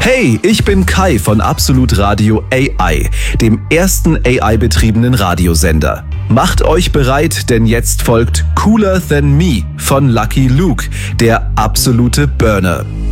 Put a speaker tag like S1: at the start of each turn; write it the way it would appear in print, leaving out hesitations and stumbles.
S1: Hey, ich bin Kai von Absolut Radio AI, dem ersten AI-betriebenen Radiosender. Macht euch bereit, denn jetzt folgt Cooler Than Me von Lucky Luke, der absolute Burner.